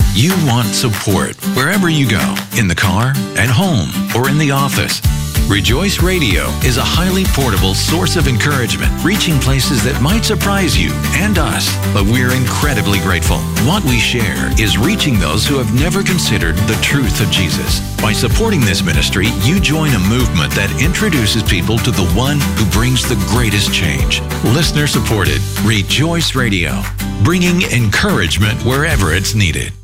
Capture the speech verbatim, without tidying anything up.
You want support wherever you go, in the car, at home, or in the office. Rejoice Radio is a highly portable source of encouragement, reaching places that might surprise you and us, but we're incredibly grateful. What we share is reaching those who have never considered the truth of Jesus. By supporting this ministry, you join a movement that introduces people to the one who brings the greatest change. Listener supported Rejoice Radio, bringing encouragement wherever it's needed.